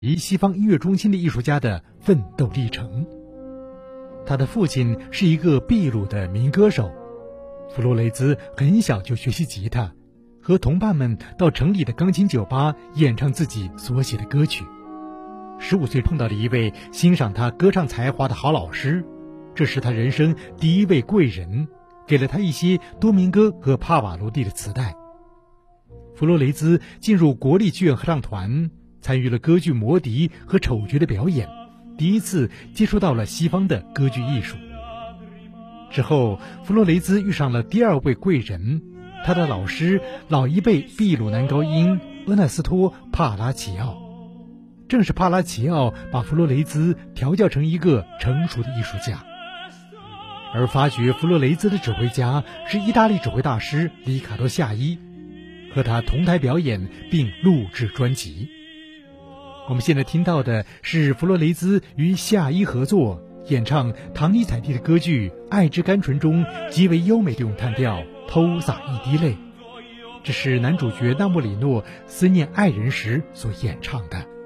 于西方音乐中心的艺术家的奋斗历程。他的父亲是一个秘鲁的民歌手，弗洛雷兹很小就学习吉他，和同伴们到城里的钢琴酒吧演唱自己所写的歌曲。15岁碰到了一位欣赏他歌唱才华的好老师，这是他人生第一位贵人，给了他一些多明戈和帕瓦罗蒂的磁带。弗洛雷兹进入国立剧院合唱团，参与了歌剧《魔笛》和丑角的表演，第一次接触到了西方的歌剧艺术。之后，弗洛雷兹遇上了第二位贵人，他的老师，老一辈秘鲁男高音厄纳斯托·帕拉齐奥。正是帕拉齐奥把弗洛雷兹调教成一个成熟的艺术家。而发掘弗洛雷兹的指挥家是意大利指挥大师里卡多·夏伊，和他同台表演并录制专辑。我们现在听到的是弗洛雷兹与夏伊合作演唱唐尼采蒂的歌剧《爱之甘醇》中极为优美的咏叹调《偷洒一滴泪》，这是男主角纳莫里诺思念爱人时所演唱的。